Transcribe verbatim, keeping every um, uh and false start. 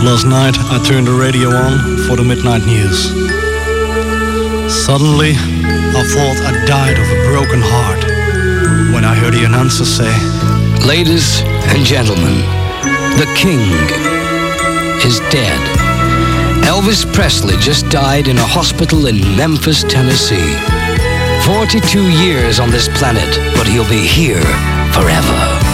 Last night I turned the radio on for the midnight news. Suddenly I thought I died of a broken heart when I heard the announcer say, "Ladies and gentlemen, the king is dead. Elvis Presley just died in a hospital in Memphis, Tennessee. forty-two years on this planet, but he'll be here forever."